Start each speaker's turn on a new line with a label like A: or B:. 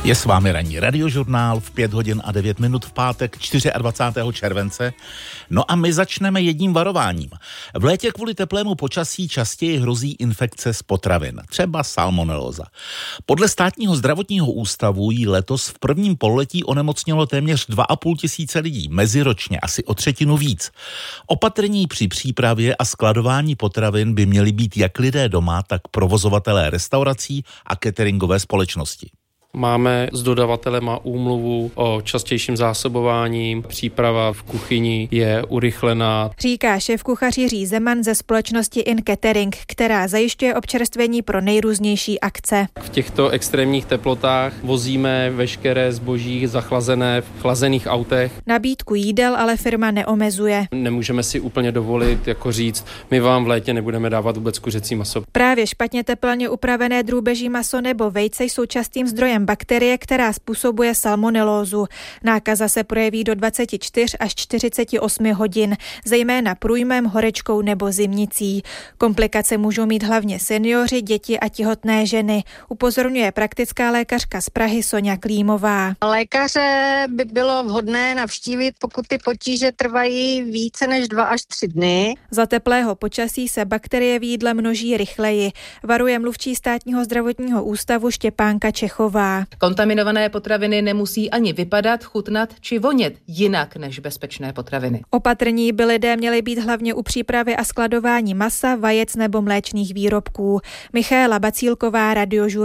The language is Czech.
A: Je s vámi ranní radiožurnál v 5 hodin a 9 minut v pátek 24. července. No a my začneme jedním varováním. V létě kvůli teplému počasí častěji hrozí infekce z potravin, třeba salmonelóza. Podle Státního zdravotního ústavu jí letos v prvním pololetí onemocnělo téměř 2,5 tisíce lidí, meziročně asi o třetinu víc. Opatrní při přípravě a skladování potravin by měli být jak lidé doma, tak provozovatelé restaurací a cateringové společnosti.
B: Máme s dodavatelem úmluvu o častějším zásobování. Příprava v kuchyni je urychlená.
C: Říká šéfkuchař Jiří Zeman ze společnosti In Catering, která zajišťuje občerstvení pro nejrůznější akce.
B: V těchto extrémních teplotách vozíme veškeré zboží zachlazené v chlazených autech.
C: Nabídku jídel ale firma neomezuje.
B: Nemůžeme si úplně dovolit jako říct, my vám v létě nebudeme dávat vůbec kuřecí maso.
C: Právě špatně teplně upravené drůbeží maso nebo vejce jsou častým zdrojem bakterie, která způsobuje salmonelózu. Nákaza se projeví do 24 až 48 hodin, zejména průjmem, horečkou nebo zimnicí. Komplikace můžou mít hlavně seniori, děti a těhotné ženy, upozorňuje praktická lékařka z Prahy Soňa Klímová.
D: Lékaře by bylo vhodné navštívit, pokud ty potíže trvají více než 2 až 3 dny.
C: Za teplého počasí se bakterie v jídle množí rychleji, varuje mluvčí Státního zdravotního ústavu Štěpánka Čechová.
E: Kontaminované potraviny nemusí ani vypadat, chutnat či vonět jinak než bezpečné potraviny.
C: Opatrní by lidé měli být hlavně u přípravy a skladování masa, vajec nebo mléčných výrobků. Michaela Bacílková, Radiožurnál.